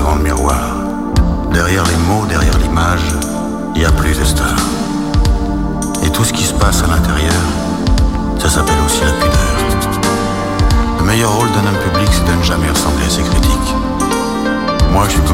devant le miroir. Derrière les mots, derrière l'image, il y a plus de stars. Et tout ce qui se passe à l'intérieur, ça s'appelle aussi la pudeur. Le meilleur rôle d'un homme public, c'est de ne jamais ressembler à ses critiques. Moi, je suis